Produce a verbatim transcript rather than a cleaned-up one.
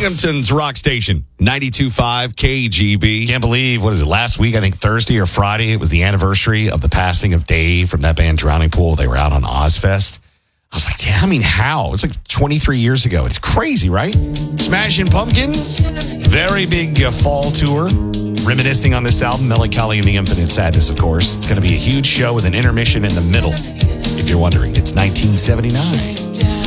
Binghamton's rock station, ninety-two point five K G B. Can't believe, what is it, last week, I think Thursday or Friday, it was the anniversary of the passing of Dave from that band Drowning Pool. They were out on Ozfest. I was like, yeah, I mean, how? It's like twenty-three years ago. It's crazy, right? Smashing Pumpkins, very big uh, fall tour, reminiscing on this album, Melancholy and the Infinite Sadness, of course. It's going to be a huge show with an intermission in the middle, if you're wondering. It's nineteen seventy-nine.